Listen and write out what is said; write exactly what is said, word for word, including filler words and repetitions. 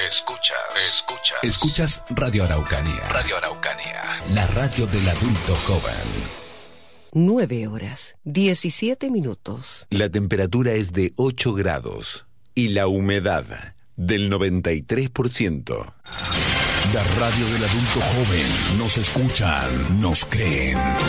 Escuchas, escuchas. Escuchas Radio Araucanía. Radio Araucanía. La radio del adulto joven. Nueve horas, diecisiete minutos. La temperatura es de ocho grados y la humedad del noventa y tres por ciento. La radio del adulto joven. Nos escuchan, nos creen.